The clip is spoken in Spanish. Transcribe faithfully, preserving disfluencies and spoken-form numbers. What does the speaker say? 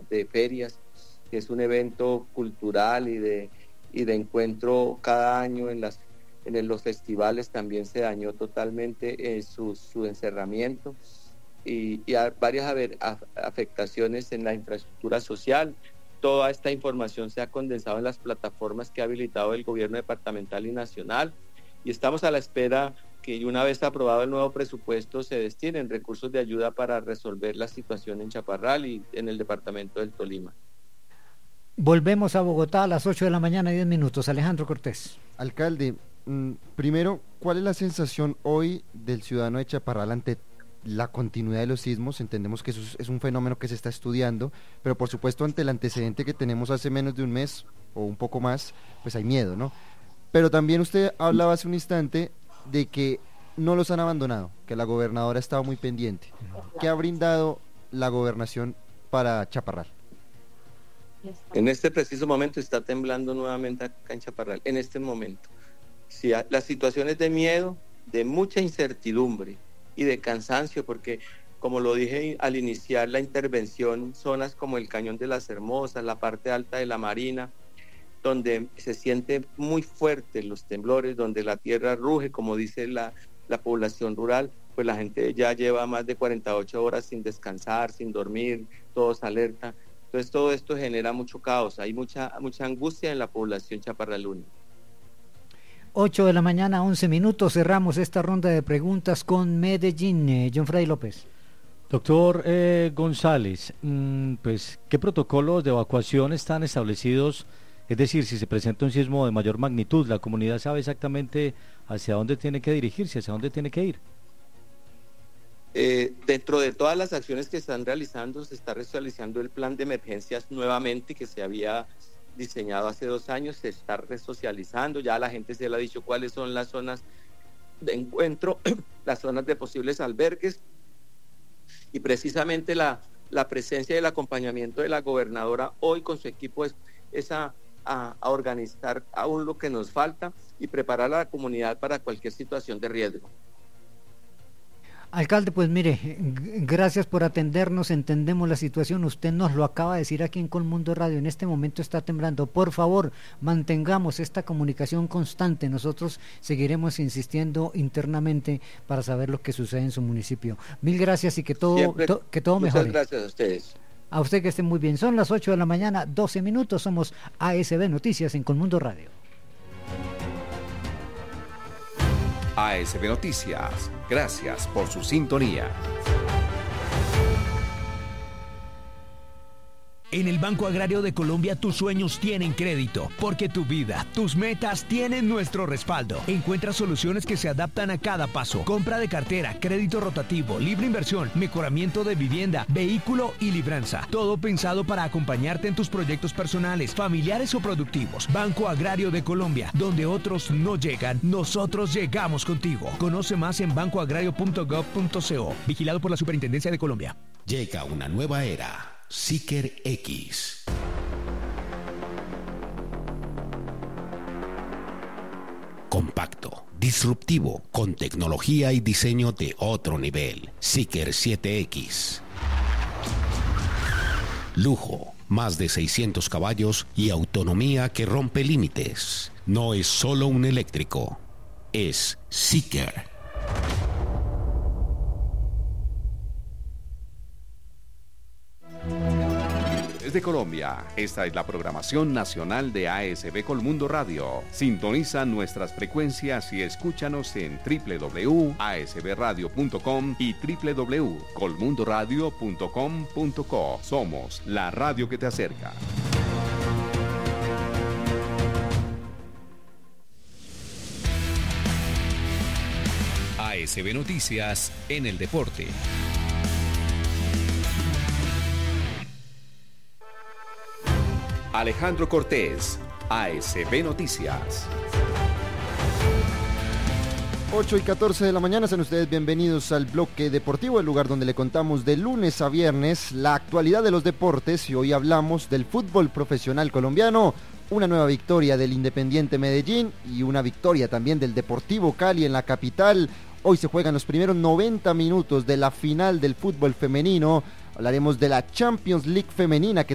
de ferias, que es un evento cultural y de, y de encuentro cada año en, las, en los festivales, también se dañó totalmente eh, su, su encerramiento y, y hay varias afectaciones en la infraestructura social. Toda esta información se ha condensado en las plataformas que ha habilitado el gobierno departamental y nacional y estamos a la espera que una vez aprobado el nuevo presupuesto se destinen recursos de ayuda para resolver la situación en Chaparral y en el departamento del Tolima. Volvemos a Bogotá a las ocho de la mañana, diez minutos. Alejandro Cortés. Alcalde, mmm, primero, ¿cuál es la sensación hoy del ciudadano de Chaparral ante la continuidad de los sismos? Entendemos que eso es un fenómeno que se está estudiando, pero por supuesto ante el antecedente que tenemos hace menos de un mes o un poco más, pues hay miedo, ¿no? Pero también usted hablaba hace un instante de que no los han abandonado, que la gobernadora ha estado muy pendiente. ¿Qué ha brindado la gobernación para Chaparral? En este preciso momento está temblando nuevamente acá en Chaparral, en este momento. Sí, las situaciones de miedo, de mucha incertidumbre y de cansancio, porque como lo dije al iniciar la intervención, zonas como el Cañón de las Hermosas, la parte alta de la Marina, donde se siente muy fuerte los temblores, donde la tierra ruge, como dice la, la población rural, pues la gente ya lleva más de cuarenta y ocho horas sin descansar, sin dormir, todos alerta. Entonces todo esto genera mucho caos, hay mucha, mucha angustia en la población chaparraluna. ocho de la mañana, once minutos, cerramos esta ronda de preguntas con Medellín. eh, John Freddy López. Doctor eh, González, mmm, pues, ¿qué protocolos de evacuación están establecidos? Es decir, si se presenta un sismo de mayor magnitud, ¿la comunidad sabe exactamente hacia dónde tiene que dirigirse, hacia dónde tiene que ir? Eh, dentro de todas las acciones que están realizando, se está realizando el plan de emergencias nuevamente que se había diseñado hace dos años, se está resocializando, ya a la gente se le ha dicho cuáles son las zonas de encuentro, las zonas de posibles albergues, y precisamente la, la presencia y el acompañamiento de la gobernadora hoy con su equipo es, es a, a, a organizar aún lo que nos falta y preparar a la comunidad para cualquier situación de riesgo. Alcalde, pues mire, g- gracias por atendernos, entendemos la situación, usted nos lo acaba de decir aquí en Colmundo Radio, en este momento está temblando, por favor, mantengamos esta comunicación constante, nosotros seguiremos insistiendo internamente para saber lo que sucede en su municipio. Mil gracias y que todo, Siempre, to, que todo muchas mejore. Muchas gracias a ustedes. A usted que esté muy bien, son las ocho de la mañana, doce minutos, somos A S B Noticias en Colmundo Radio. A S B Noticias, gracias por su sintonía. En el Banco Agrario de Colombia tus sueños tienen crédito, porque tu vida, tus metas tienen nuestro respaldo. Encuentra soluciones que se adaptan a cada paso. Compra de cartera, crédito rotativo, libre inversión, mejoramiento de vivienda, vehículo y libranza. Todo pensado para acompañarte en tus proyectos personales, familiares o productivos. Banco Agrario de Colombia, donde otros no llegan, nosotros llegamos contigo. Conoce más en banco agrario punto gov punto co. Vigilado por la Superintendencia de Colombia. Llega una nueva era. Seeker X. Compacto, disruptivo, con tecnología y diseño de otro nivel. Seeker siete X. Lujo, más de seiscientos caballos y autonomía que rompe límites. No es solo un eléctrico, es Seeker. Desde Colombia, esta es la programación nacional de A S B Colmundo Radio. Sintoniza nuestras frecuencias y escúchanos en doble u doble u doble u punto a s b radio punto com y doble u doble u doble u punto colmundo radio punto com punto co. Somos la radio que te acerca. A S B Noticias en el deporte. Alejandro Cortés, A S B Noticias. ocho y catorce de la mañana, sean ustedes bienvenidos al bloque deportivo, el lugar donde le contamos de lunes a viernes la actualidad de los deportes, y hoy hablamos del fútbol profesional colombiano, una nueva victoria del Independiente Medellín y una victoria también del Deportivo Cali en la capital. Hoy se juegan los primeros noventa minutos de la final del fútbol femenino. Hablaremos de la Champions League femenina que